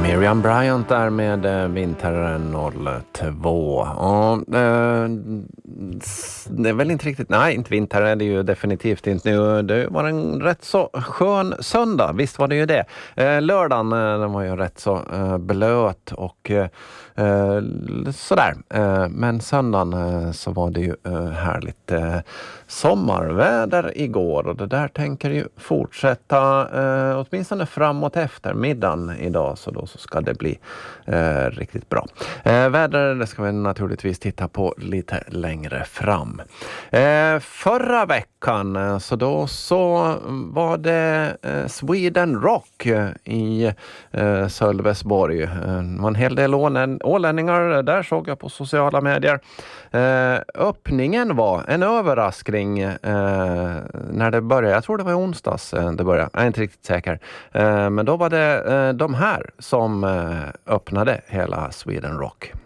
Miriam Bryant där med Vintern 02. Och, det är väl inte riktigt, nej inte vinter är det ju definitivt inte nu. Det var en rätt så skön söndag, visst var det ju det. Lördagen den var ju rätt så blöt och sådär. Men söndagen så var det ju härligt sommarväder igår och det där tänker ju fortsätta åtminstone framåt eftermiddagen idag, så då så ska det bli riktigt bra. Väder det ska vi naturligtvis titta på lite längre fram. Förra veckan så då så var det Sweden Rock i Sölvesborg. Det var en hel del ålänningar där, såg jag på sociala medier. Öppningen var en överraskning när det började. Jag tror det var i onsdags det började. Jag är inte riktigt säker. Men då var det de här som öppnade hela Sweden Rock.